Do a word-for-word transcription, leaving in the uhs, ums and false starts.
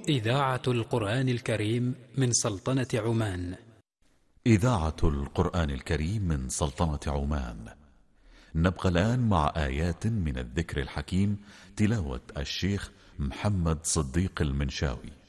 إذاعة القرآن الكريم من سلطنة عمان. إذاعة القرآن الكريم من سلطنة عمان. نبقى الآن مع آيات من الذكر الحكيم، تلاوة الشيخ محمد صديق المنشاوي.